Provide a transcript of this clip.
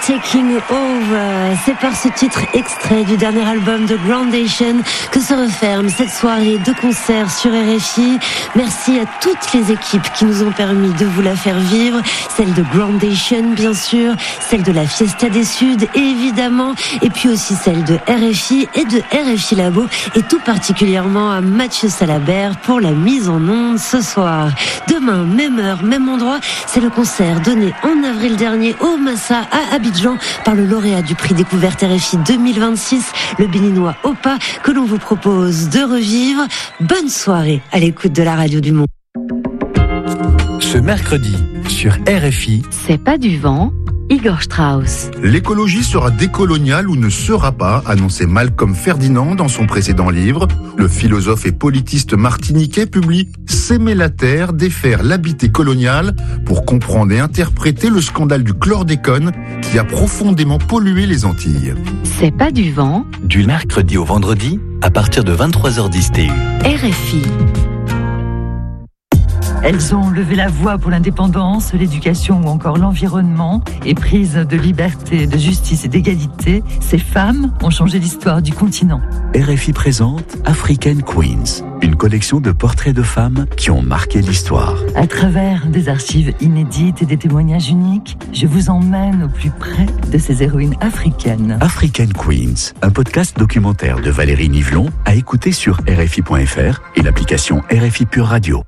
Taking Over. C'est par ce titre extrait du dernier album de Groundation que se referme cette soirée de concert sur RFI. Merci à toutes les équipes qui nous ont permis de vous la faire vivre. Celle de Groundation, bien sûr, celle de la Fiesta des Suds, évidemment, et puis aussi celle de RFI et de RFI Labo, et tout particulièrement à Mathieu Salabert pour la mise en onde ce soir. Demain, même heure, même endroit, c'est le concert donné en avril dernier au Massa à Abidjan par le lauréat du prix Découverte RFI 2026, le béninois Opa, que l'on vous propose de revivre. Bonne soirée à l'écoute de la radio du monde. Ce mercredi, sur RFI, C'est pas du vent, Igor Strauss. L'écologie sera décoloniale ou ne sera pas, annonçait Malcolm Ferdinand dans son précédent livre. Le philosophe et politiste martiniquais publie S'aimer la terre, défaire l'habité colonial pour comprendre et interpréter le scandale du chlordécone qui a profondément pollué les Antilles. C'est pas du vent, du mercredi au vendredi, à partir de 23h10 TU. RFI. Elles ont levé la voix pour l'indépendance, l'éducation ou encore l'environnement. Éprises de liberté, de justice et d'égalité, ces femmes ont changé l'histoire du continent. RFI présente African Queens, une collection de portraits de femmes qui ont marqué l'histoire. À travers des archives inédites et des témoignages uniques, je vous emmène au plus près de ces héroïnes africaines. African Queens, un podcast documentaire de Valérie Nivelon à écouter sur RFI.fr et l'application RFI Pure Radio.